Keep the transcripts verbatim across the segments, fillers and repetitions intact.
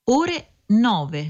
ore nove.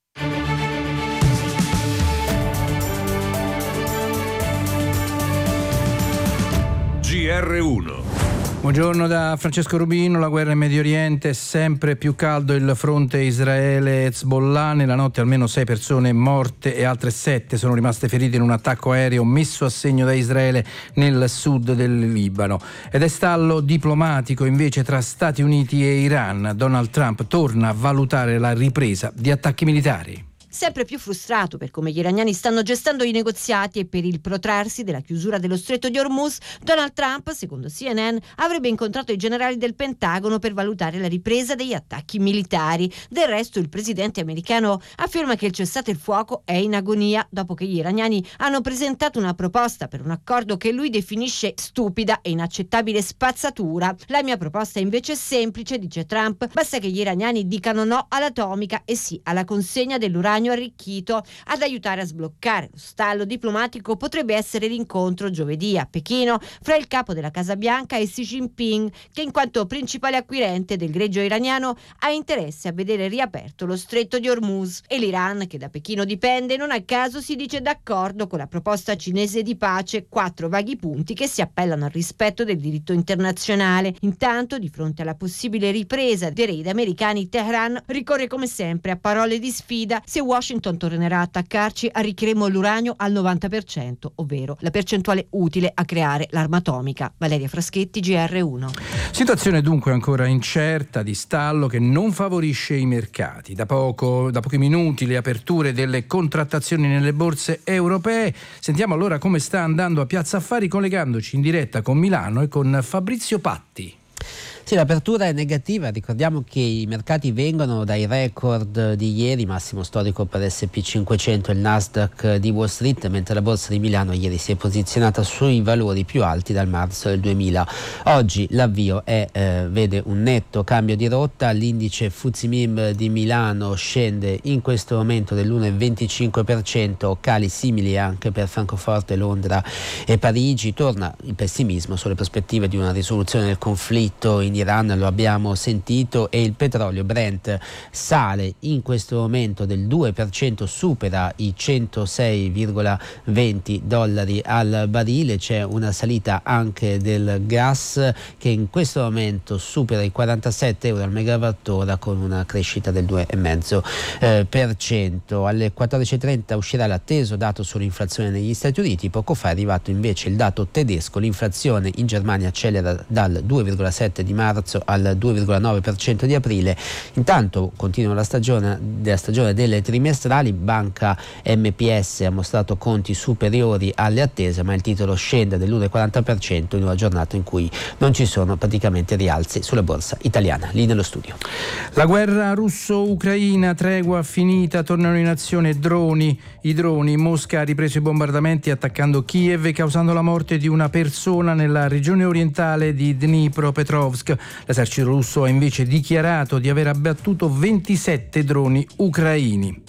G R uno. Buongiorno da Francesco Rubino. La guerra in Medio Oriente, sempre più caldo il fronte Israele-Hezbollah. Nella notte almeno sei persone morte e altre sette sono rimaste ferite in un attacco aereo messo a segno da Israele nel sud del Libano. Ed è stallo diplomatico invece tra Stati Uniti e Iran. Donald Trump torna a valutare la ripresa di attacchi militari. Sempre più frustrato per come gli iraniani stanno gestendo i negoziati e per il protrarsi della chiusura dello stretto di Hormuz, Donald Trump, secondo C N N, avrebbe incontrato i generali del Pentagono per valutare la ripresa degli attacchi militari. Del resto il presidente americano afferma che il cessate il fuoco è in agonia dopo che gli iraniani hanno presentato una proposta per un accordo che lui definisce stupida e inaccettabile spazzatura. La mia proposta invece è semplice, dice Trump, basta che gli iraniani dicano no all'atomica e sì alla consegna dell'uranio arricchito. Ad aiutare a sbloccare lo stallo diplomatico potrebbe essere l'incontro giovedì a Pechino fra il capo della Casa Bianca e Xi Jinping, che in quanto principale acquirente del greggio iraniano ha interesse a vedere riaperto lo stretto di Hormuz, e l'Iran, che da Pechino dipende, non a caso si dice d'accordo con la proposta cinese di pace, quattro vaghi punti che si appellano al rispetto del diritto internazionale. Intanto, di fronte alla possibile ripresa dei raid americani, Teheran ricorre come sempre a parole di sfida. Se Washington tornerà a attaccarci, arricchiremo l'uranio al novanta per cento, ovvero la percentuale utile a creare l'arma atomica. Valeria Fraschetti, G R uno. Situazione dunque ancora incerta, di stallo che non favorisce i mercati. Da poco, da pochi minuti le aperture delle contrattazioni nelle borse europee. Sentiamo allora come sta andando a Piazza Affari, collegandoci in diretta con Milano e con Fabrizio Patti. Sì, l'apertura è negativa, ricordiamo che i mercati vengono dai record di ieri, massimo storico per S and P cinquecento e il Nasdaq di Wall Street, mentre la borsa di Milano ieri si è posizionata sui valori più alti dal marzo del duemila. Oggi l'avvio è, eh, vede un netto cambio di rotta, l'indice F T S E M I B di Milano scende in questo momento dell'uno virgola venticinque per cento, cali simili anche per Francoforte, Londra e Parigi. Torna il pessimismo sulle prospettive di una risoluzione del conflitto in Iran, lo abbiamo sentito, e il petrolio Brent sale in questo momento del due per cento, supera i centosei virgola venti dollari al barile. C'è una salita anche del gas che in questo momento supera i quarantasette euro al megawattora con una crescita del due virgola cinque per cento. Alle quattordici e trenta uscirà l'atteso dato sull'inflazione negli Stati Uniti. Poco fa è arrivato invece il dato tedesco. L'inflazione in Germania accelera dal due virgola sette di marzo al due virgola nove per cento di aprile. Intanto continua la stagione della stagione delle trimestrali. Banca M P S ha mostrato conti superiori alle attese, ma il titolo scende dell'uno virgola quaranta per cento in una giornata in cui non ci sono praticamente rialzi sulla borsa italiana. Lì nello studio. La guerra russo-ucraina, tregua finita, tornano in azione droni. I droni. Mosca ha ripreso i bombardamenti attaccando Kiev e causando la morte di una persona nella regione orientale di Dnipropetrovsk. L'esercito russo ha invece dichiarato di aver abbattuto ventisette droni ucraini.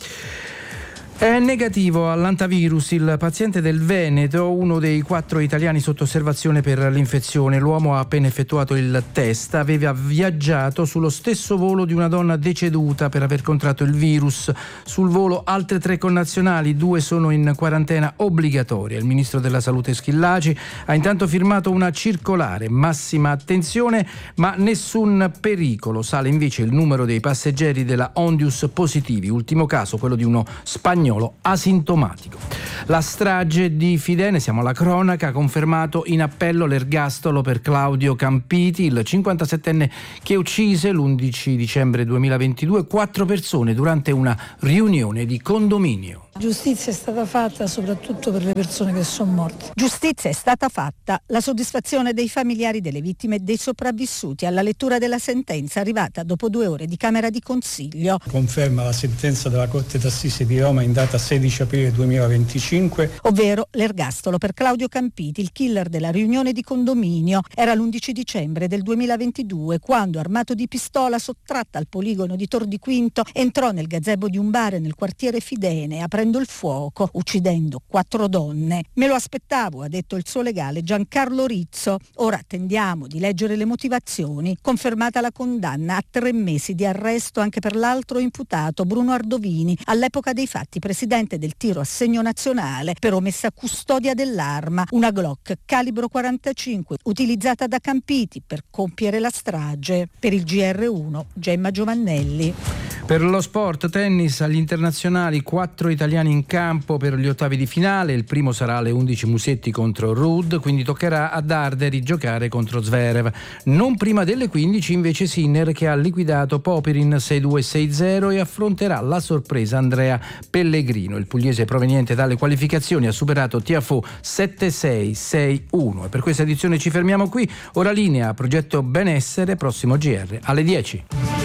È negativo all'antivirus il paziente del Veneto, uno dei quattro italiani sotto osservazione per l'infezione. L'uomo ha appena effettuato il test, aveva viaggiato sullo stesso volo di una donna deceduta per aver contratto il virus. Sul volo altre tre connazionali, due sono in quarantena obbligatoria. Il ministro della Salute Schillaci ha intanto firmato una circolare: massima attenzione ma nessun pericolo. Sale invece il numero dei passeggeri della Ondius positivi, ultimo caso quello di uno spagnolo asintomatico. La strage di Fidene, siamo alla cronaca, ha confermato in appello l'ergastolo per Claudio Campiti, il cinquantasettenne che uccise l'undici dicembre duemilaventidue quattro persone durante una riunione di condominio. Giustizia è stata fatta soprattutto per le persone che sono morte. Giustizia è stata fatta, la soddisfazione dei familiari delle vittime e dei sopravvissuti alla lettura della sentenza arrivata dopo due ore di Camera di Consiglio. Conferma la sentenza della Corte d'Assise di Roma in data sedici aprile duemilaventicinque, ovvero l'ergastolo per Claudio Campiti, il killer della riunione di condominio. Era l'undici dicembre del duemilaventidue quando, armato di pistola sottratta al poligono di Tor di Quinto, entrò nel gazebo di un bar nel quartiere Fidene, aprendo aprendo il fuoco, uccidendo quattro donne. Me lo aspettavo, ha detto il suo legale Giancarlo Rizzo. Ora attendiamo di leggere le motivazioni. Confermata la condanna a tre mesi di arresto anche per l'altro imputato, Bruno Ardovini, all'epoca dei fatti presidente del tiro a segno nazionale per omessa custodia dell'arma, una Glock calibro quarantacinque utilizzata da Campiti per compiere la strage. Per il G R uno, Gemma Giovannelli. Per lo sport, tennis agli internazionali, quattro italiani in campo per gli ottavi di finale. Il primo sarà alle undici Musetti contro Ruud, quindi toccherà a Darderi giocare contro Zverev. Non prima delle quindici invece Sinner, che ha liquidato Popyrin sei due sei zero e affronterà la sorpresa Andrea Pellegrino. Il pugliese proveniente dalle qualificazioni ha superato Tiafoe sette sei sei uno. E per questa edizione ci fermiamo qui. Ora linea Progetto Benessere, prossimo G R alle dieci.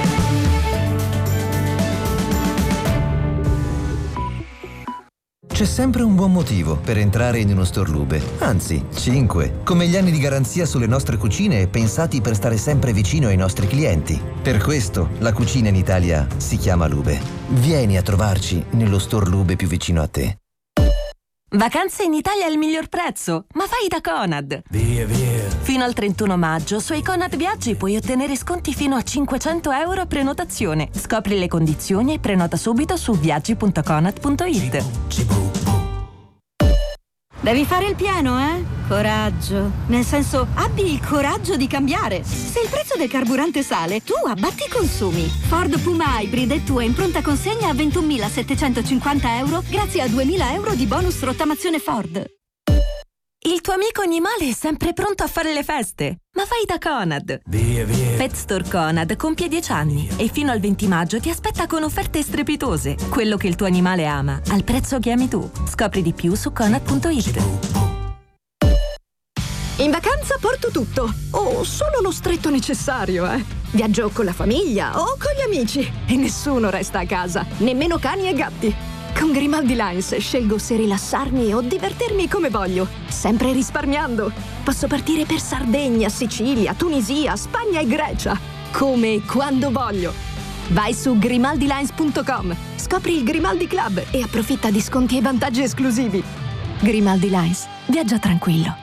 C'è sempre un buon motivo per entrare in uno store Lube, anzi cinque, come gli anni di garanzia sulle nostre cucine pensati per stare sempre vicino ai nostri clienti. Per questo la cucina in Italia si chiama Lube. Vieni a trovarci nello store Lube più vicino a te. Vacanze in Italia al miglior prezzo, ma vai da Conad! Via, via! Fino al trentuno maggio, sui Conad Viaggi puoi ottenere sconti fino a cinquecento euro a prenotazione. Scopri le condizioni e prenota subito su viaggi punto conad punto it. Devi fare il pieno, eh? Coraggio. Nel senso, abbi il coraggio di cambiare. Se il prezzo del carburante sale, tu abbatti i consumi. Ford Puma Hybrid è tua in pronta consegna a ventunomilasettecentocinquanta euro grazie a duemila euro di bonus rottamazione Ford. Il tuo amico animale è sempre pronto a fare le feste, ma vai da Conad. Via, via. Pet Store Conad compie dieci anni e fino al venti maggio ti aspetta con offerte strepitose. Quello che il tuo animale ama, al prezzo che ami tu. Scopri di più su conad punto it. In vacanza porto tutto, o solo lo stretto necessario, eh. Viaggio con la famiglia o con gli amici e nessuno resta a casa, nemmeno cani e gatti. Con Grimaldi Lines scelgo se rilassarmi o divertirmi come voglio, sempre risparmiando. Posso partire per Sardegna, Sicilia, Tunisia, Spagna e Grecia, come e quando voglio. Vai su grimaldi lines punto com, scopri il Grimaldi Club e approfitta di sconti e vantaggi esclusivi. Grimaldi Lines, viaggia tranquillo.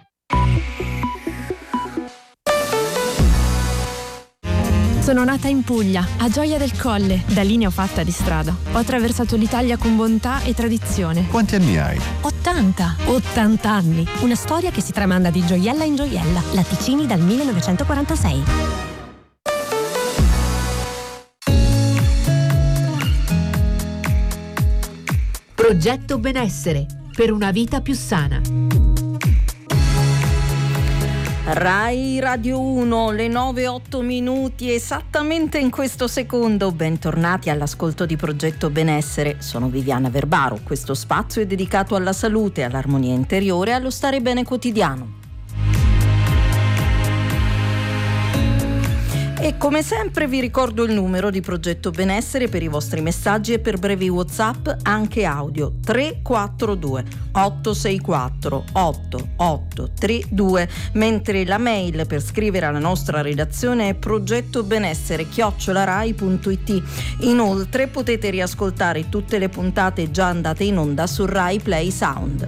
Sono nata in Puglia, a Gioia del Colle. Da lì ne ho fatta di strada. Ho attraversato l'Italia con bontà e tradizione. Quanti anni hai? ottanta. ottanta anni. Una storia che si tramanda di gioiella in gioiella. Latticini dal millenovecentoquarantasei. Progetto Benessere, per una vita più sana. Rai Radio uno, le nove e otto minuti esattamente in questo secondo. Bentornati all'ascolto di Progetto Benessere. Sono Viviana Verbaro. Questo spazio è dedicato alla salute, all'armonia interiore e allo stare bene quotidiano. E come sempre vi ricordo il numero di Progetto Benessere per i vostri messaggi e per brevi WhatsApp anche audio tre quattro due otto sei quattro otto otto tre due, mentre la mail per scrivere alla nostra redazione è progettobenessere chiocciola rai punto it. Inoltre potete riascoltare tutte le puntate già andate in onda su Rai Play Sound.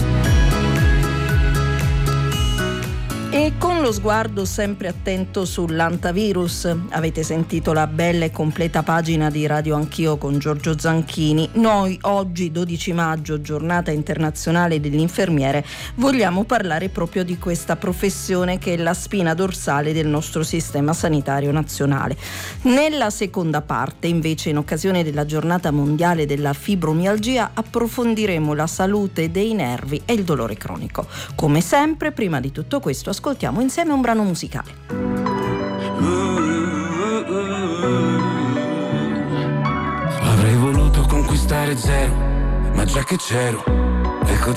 E con lo sguardo sempre attento sull'antivirus, avete sentito la bella e completa pagina di Radio Anch'io con Giorgio Zanchini. Noi oggi, dodici maggio, giornata internazionale dell'infermiere, vogliamo parlare proprio di questa professione che è la spina dorsale del nostro sistema sanitario nazionale. Nella seconda parte, invece, in occasione della giornata mondiale della fibromialgia, approfondiremo la salute dei nervi e il dolore cronico. Come sempre, prima di tutto questo, ascoltiamo insieme un brano musicale. Avrei voluto conquistare zero, ma già che c'ero